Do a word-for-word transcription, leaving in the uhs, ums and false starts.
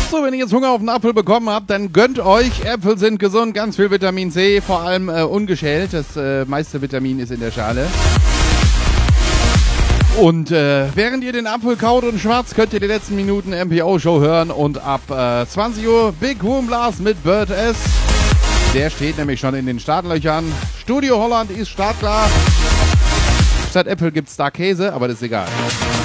So, wenn ihr jetzt Hunger auf einen Apfel bekommen habt, dann gönnt euch. Äpfel sind gesund, ganz viel Vitamin C, vor allem äh, ungeschält. Das äh, meiste Vitamin ist in der Schale. Und äh, während ihr den Apfel kaut und schwarz, könnt ihr die letzten Minuten M P O-Show hören. Und ab äh, zwanzig Uhr Big Room Blast mit Bird S. Der steht nämlich schon in den Startlöchern. Studio Holland ist startklar. Statt Äpfel gibt's da Käse, aber das ist egal.